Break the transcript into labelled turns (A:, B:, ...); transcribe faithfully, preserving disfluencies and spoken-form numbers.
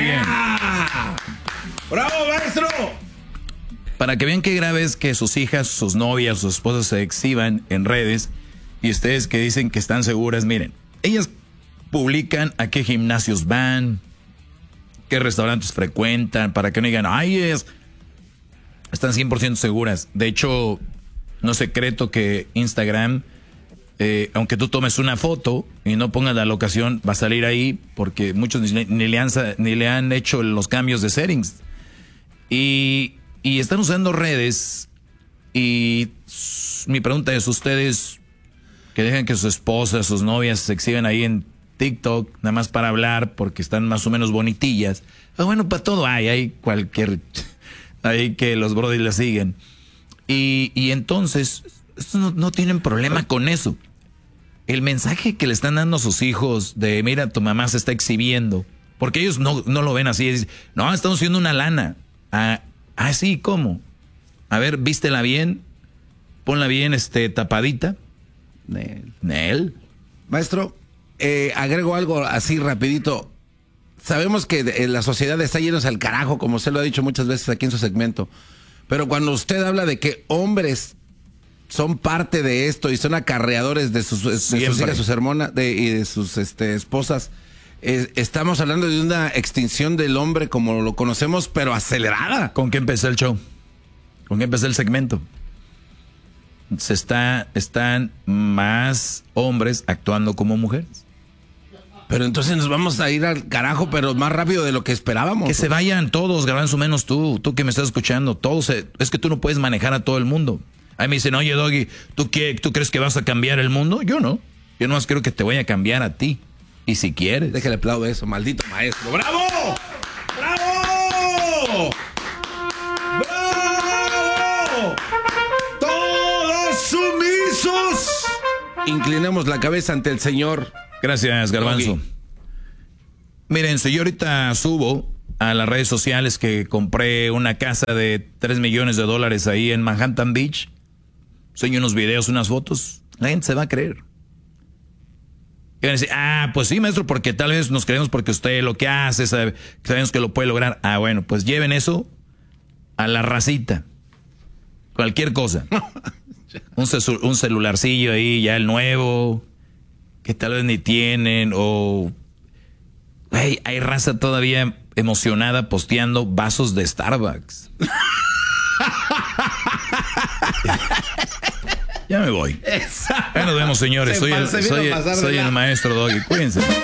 A: bien.
B: ¡Bravo, maestro!
A: Para que vean qué grave es que sus hijas, sus novias, sus esposas se exhiban en redes y ustedes que dicen que están seguras, miren, ellas publican a qué gimnasios van, qué restaurantes frecuentan, para que no digan, ay, es... están cien por ciento seguras. De hecho, no es secreto que Instagram, eh, aunque tú tomes una foto y no pongas la locación, va a salir ahí porque muchos ni, ni, le, han, ni le han hecho los cambios de settings. Y, y están usando redes y mi pregunta es, ustedes que dejan que sus esposas, sus novias se exhiben ahí en TikTok, nada más para hablar porque están más o menos bonitillas. Ah, bueno, para todo hay, hay cualquier... ahí que los brodis la siguen. Y, y entonces, estos no, no tienen problema con eso. El mensaje que le están dando a sus hijos de, mira, tu mamá se está exhibiendo, porque ellos no, no lo ven así. Es, no, estamos haciendo una lana. Ah, ah, sí, ¿cómo? A ver, vístela bien, ponla bien este, tapadita. Nel. Nel.
B: Maestro, eh, agrego algo así rapidito. Sabemos que de, la sociedad está yéndose al carajo, como usted lo ha dicho muchas veces aquí en su segmento. Pero cuando usted habla de que hombres son parte de esto y son acarreadores de sus, de sus hijas, sus hermanas de, y de sus este, esposas, eh, estamos hablando de una extinción del hombre como lo conocemos, pero acelerada.
A: ¿Con qué empecé el show? ¿Con qué empecé el segmento? Se está, están más hombres actuando como mujeres.
B: Pero entonces nos vamos a ir al carajo, pero más rápido de lo que esperábamos.
A: Que se vayan todos, Garbanzo, menos tú, tú que me estás escuchando. Todos, se, es que tú no puedes manejar a todo el mundo. Ahí me dicen, oye, Doggy, ¿tú, qué, ¿tú crees que vas a cambiar el mundo? Yo no. Yo nomás creo que te voy a cambiar a ti. Y si quieres.
B: Déjale aplaudo eso, maldito maestro. ¡Bravo! ¡Bravo! ¡Bravo! ¡Todos sumisos! Inclinemos la cabeza ante el Señor.
A: Gracias, Garbanzo. Okay. Miren, si yo ahorita subo a las redes sociales que compré una casa de tres millones de dólares ahí en Manhattan Beach, enseño unos videos, unas fotos, la gente se va a creer. Y van a decir, ah, pues sí, maestro, porque tal vez nos creemos porque usted lo que hace, sabe, sabemos que lo puede lograr. Ah, bueno, pues lleven eso a la racita. Cualquier cosa. un, cesu- un celularcillo ahí, ya el nuevo, que tal vez ni tienen, o hey, hay raza todavía emocionada posteando vasos de Starbucks. Ya me voy. Ya nos vemos, señores. Soy el, soy, soy el maestro Doggy. Cuídense.